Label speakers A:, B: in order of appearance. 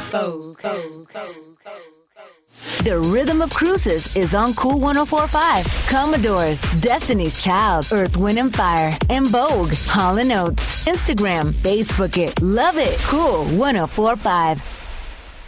A: The rhythm of cruises is on Cool 104.5. Commodores, Destiny's Child, Earth, Wind and Fire, and Vogue, Hall & Oates. Instagram, Facebook it, love it. Cool 104.5.